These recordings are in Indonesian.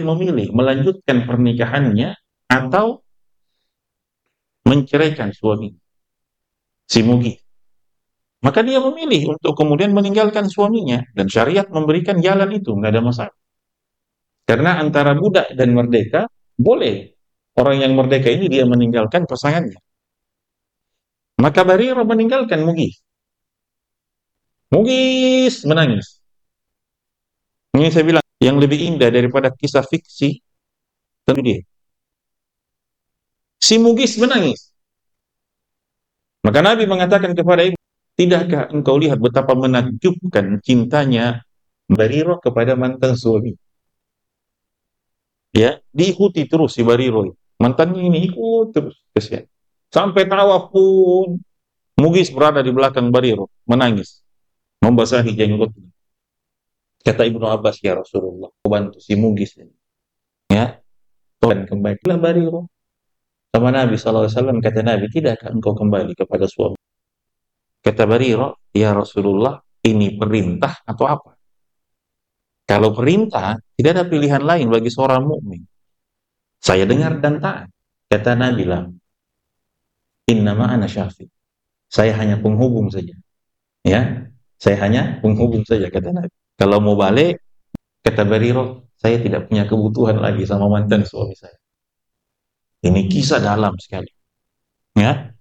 Jabir memilih melanjutkan pernikahannya atau menceraikan suami si Mughith. Maka dia memilih untuk kemudian meninggalkan suaminya, dan syariat memberikan jalan itu, nggak ada masalah. Karena antara budak dan merdeka, boleh orang yang merdeka ini dia meninggalkan pasangannya. Maka Barirah meninggalkan Mughith. Mughith menangis. Ini saya bilang, yang lebih indah daripada kisah fiksi, tentu dia. Si Mughith menangis. Maka Nabi mengatakan kepada ibu, tidakkah engkau lihat betapa menakjubkan cintanya Barirah kepada mantan suami? Ya, diikuti terus si Barirah. Mantannya ini ikut terus. Kesian. Sampai tawaf pun Mughith berada di belakang Barirah, menangis, membasahi jenggotnya. Kata Ibnu Abbas, ya Rasulullah, bantu si Mughith ini. Ya, dan kembalilah Barirah sama Nabi SAW. Kata Nabi, tidakkah engkau kembali kepada suami? Kata Barirah, ya Rasulullah, ini perintah atau apa? Kalau perintah, tidak ada pilihan lain bagi seorang mukmin. Saya dengar dan taat. Kata Nabi, innama ana syafi. Saya hanya penghubung saja. Ya, saya hanya penghubung saja, kata Nabi. Kalau mau balik, kata Barirah, saya tidak punya kebutuhan lagi sama mantan suami saya. Ini kisah dalam sekali. Ya,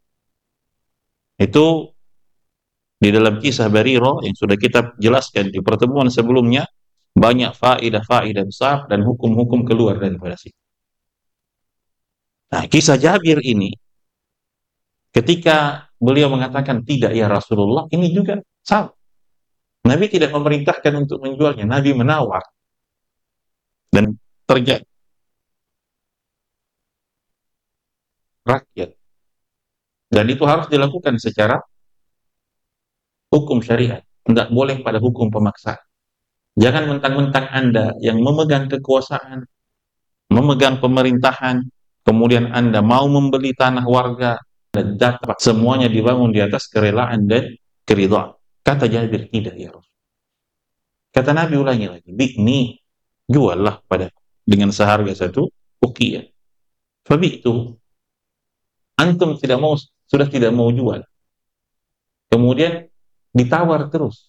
itu di dalam kisah Barirah yang sudah kita jelaskan di pertemuan sebelumnya, banyak faedah-faedah besar dan hukum-hukum keluar daripada situ. Nah, kisah Jabir ini, ketika beliau mengatakan tidak ya Rasulullah, ini juga sama. Nabi tidak memerintahkan untuk menjualnya, Nabi menawar. Dan terjadi rakyat. Dan itu harus dilakukan secara hukum syariat. Tidak boleh pada hukum pemaksaan. Jangan mentang-mentang Anda yang memegang kekuasaan, memegang pemerintahan, kemudian Anda mau membeli tanah warga, dan dapat semuanya dibangun di atas kerelaan dan keridhaan. Kata Jabir, tidak ya Rasul. Kata Nabi ulangi lagi, bikni, juallah pada dengan seharga satu uqiyah. Fabi itu, antum tidak mau, sudah tidak mau jual. Kemudian ditawar terus.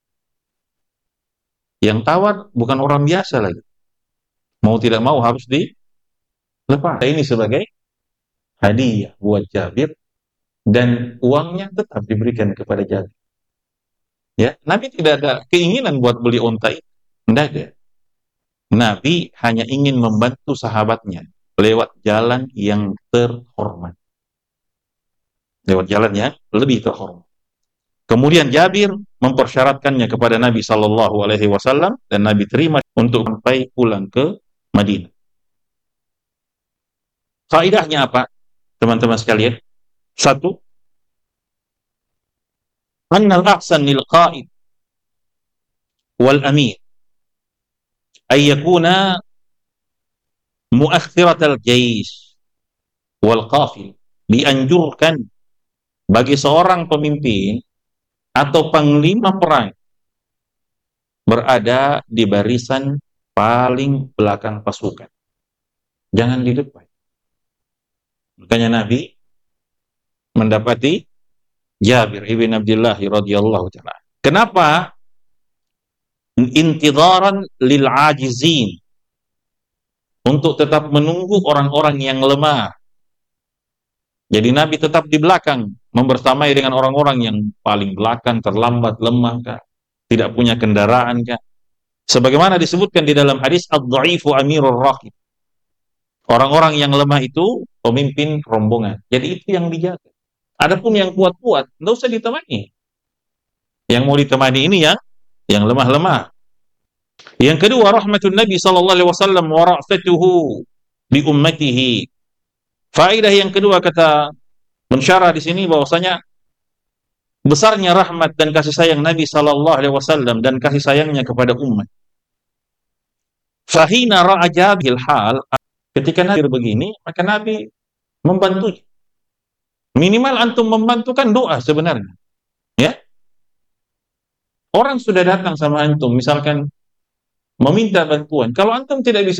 Yang tawar bukan orang biasa lagi. Mau tidak mau harus dilepas. Ini sebagai hadiah buat Jabir, dan uangnya tetap diberikan kepada Jabir. Ya, Nabi tidak ada keinginan buat beli unta itu. Tidak ada. Nabi hanya ingin membantu sahabatnya lewat jalan yang terhormat. Lewat jalan yang lebih terhormat. Kemudian Jabir mempersyaratkannya kepada Nabi SAW, dan Nabi terima untuk sampai pulang ke Madinah. Faedahnya apa, teman-teman sekalian? Satu, annal ahsan lil qa'id wal amir ay yakuna muakhiratal jaysh wal qafil. Dianjurkan bagi seorang pemimpin atau panglima perang berada di barisan paling belakang pasukan, jangan di depan. Makanya Nabi mendapati Jabir ibn Abdullah radhiyallahu ta'ala. Kenapa? Intidaran lil ajizin, untuk tetap menunggu orang-orang yang lemah. Jadi Nabi tetap di belakang, membersamai dengan orang-orang yang paling belakang, terlambat, lemah, kah? Tidak punya kendaraan, kah? Sebagaimana disebutkan di dalam hadis, ad-dha'ifu amirur rakib. Orang-orang yang lemah itu pemimpin rombongan. Jadi itu yang dijaga. Adapun yang kuat-kuat, tidak usah ditemani. Yang mau ditemani ini yang lemah-lemah. Yang kedua, rahmatun Nabi SAW wa ra'fatuhu bi ummatihi. Faedah yang kedua, kata mensyarah di sini bahwasanya besarnya rahmat dan kasih sayang Nabi SAW dan kasih sayangnya kepada umat. Fahina ra'a Jabir hal, ketika Nabi begini, maka Nabi membantu. Minimal antum membantukan doa sebenarnya. Ya. Orang sudah datang sama antum, misalkan meminta bantuan. Kalau antum tidak bisa